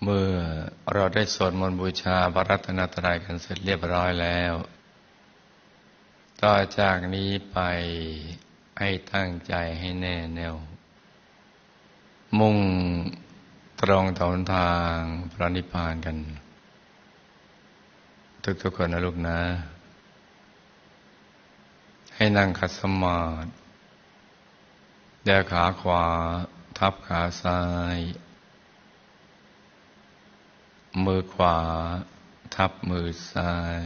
เมื่อเราได้สวดมนต์บูชาพระรัตนตรัยกันเสร็จเรียบร้อยแล้วต่อจากนี้ไปให้ตั้งใจให้แน่แน่วมุ่งตรงต่อหนทางพระนิพพานกันทุกๆคนนะลูกนะให้นั่งขัดสมาธิแยกขาขวาทับขาซ้ายมือขวาทับมือซ้าย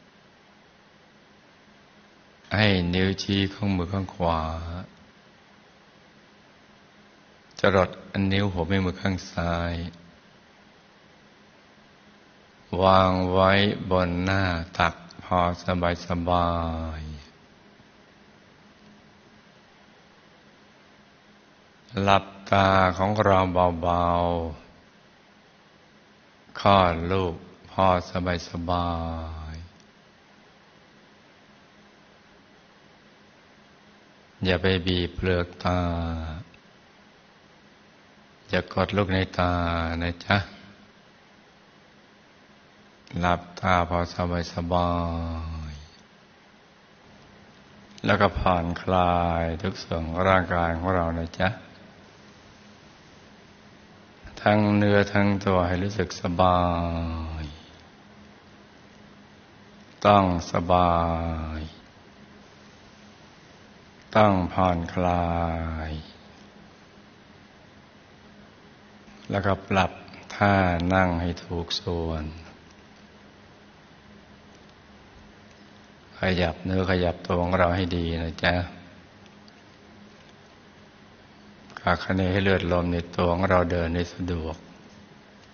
ให้นิ้วชี้ของมือข้างขวาจรดนิ้วหัวแม่มือข้างซ้ายวางไว้บนหน้าตักพอสบายหลับตาของเราเบาๆคลอดลูกพอสบายอย่าไปบีบเปลือกตาอย่ากดลูกในตานะจ๊ะหลับตาพอสบายแล้วก็ผ่อนคลายทุกส่วนของร่างกายของเรานะจ๊ะทั้งเนื้อทั้งตัวให้รู้สึกสบายต้องสบายต้องผ่อนคลายแล้วก็ปรับท่านั่งให้ถูกส่วนขยับเนื้อขยับตัวของเราให้ดีนะจ๊ะขาคะเนให้เลือดลมในตัวของเราเดินได้สะดวก